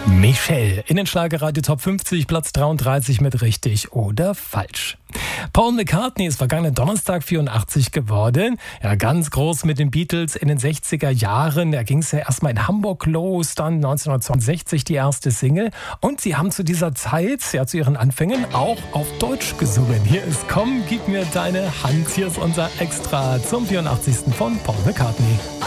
Michelle in den Schlagerradio Top 50, Platz 33 mit richtig oder falsch. Paul McCartney ist vergangenen Donnerstag 84 geworden. Ja, ganz groß mit den Beatles in den 60er Jahren. Da ging es ja erstmal in Hamburg los, dann 1962 die erste Single. Und sie haben zu dieser Zeit, ja zu ihren Anfängen, auch auf Deutsch gesungen. Hier ist Komm, gib mir deine Hand. Hier ist unser Extra zum 84. von Paul McCartney.